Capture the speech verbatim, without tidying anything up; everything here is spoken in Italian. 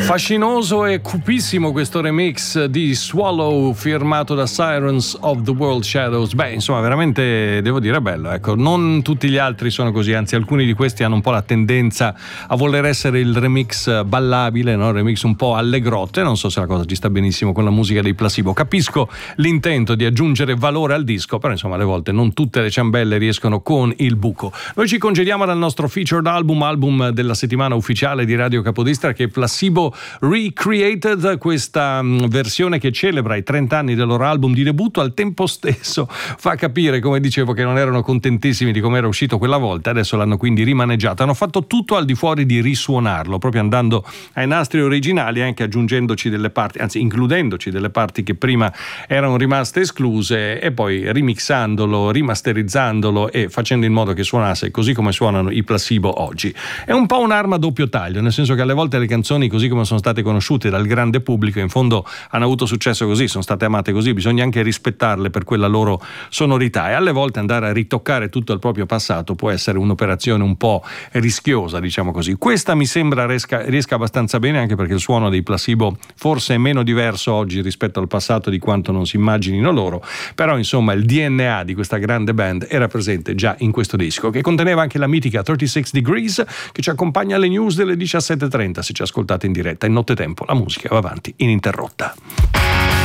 Fascinoso e cupissimo questo remix di Swallow firmato da Sirens of the World Shadows. Beh, insomma, veramente devo dire bello, ecco. Non tutti gli altri sono così, anzi alcuni di questi hanno un po' la tendenza a voler essere il remix ballabile, no? Il remix un po' allegrotte. Non so se la cosa ci sta benissimo con la musica dei Placebo. Capisco l'intento di aggiungere valore al disco, però insomma alle volte non tutte le ciambelle riescono con il buco. Noi ci congediamo dal nostro featured album, album della settimana ufficiale di Radio Capodestra, che è Placebo Recreated, questa versione che celebra i trenta anni del loro album di debutto. Al tempo stesso fa capire, come dicevo, che non erano contentissimi di come era uscito quella volta, adesso l'hanno quindi rimaneggiato. Hanno fatto tutto al di fuori di risuonarlo, proprio andando ai nastri originali, anche aggiungendoci delle parti, anzi includendoci delle parti che prima erano rimaste escluse, e poi remixandolo, rimasterizzandolo e facendo in modo che suonasse così come suonano i Placebo oggi. È un po' un'arma a doppio taglio, nel senso che alle volte le canzoni, così come sono state conosciute dal grande pubblico, in fondo hanno avuto successo così, sono state amate così, bisogna anche rispettarle per quella loro sonorità, e alle volte andare a ritoccare tutto il proprio passato può essere un'operazione un po' rischiosa, diciamo così. Questa mi sembra riesca, riesca abbastanza bene, anche perché il suono dei Placebo forse è meno diverso oggi rispetto al passato di quanto non si immaginino loro, però insomma il D N A di questa grande band era presente già in questo disco, che conteneva anche la mitica trentasei Degrees, che ci accompagna alle news delle diciassette e trenta se ci ascoltate in diretta. In nottetempo la musica va avanti ininterrotta.